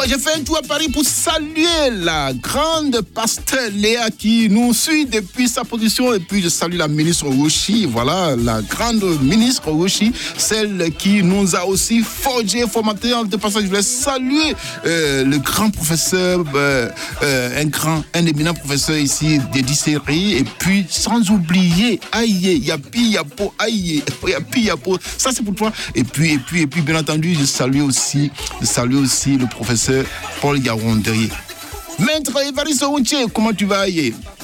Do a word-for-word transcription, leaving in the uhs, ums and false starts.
Moi, j'ai fait un tour à Paris pour saluer la grande pasteur Léa qui nous suit depuis sa position. Et puis, je salue la ministre Rochi. Voilà, la grande ministre Rochi, celle qui nous a aussi forgé, formaté. De passage, je voulais saluer euh, le grand professeur, euh, euh, un grand, un éminent professeur ici, Dédi Seri. Et puis, sans oublier, aïe, yapi, yapo, aïe, yapi, yapo. Ça, c'est pour toi. Et puis, et puis, et puis, bien entendu, je salue aussi, je salue aussi le professeur Paul Garondrier. Maître Évariste Routier, comment tu vas, aïe?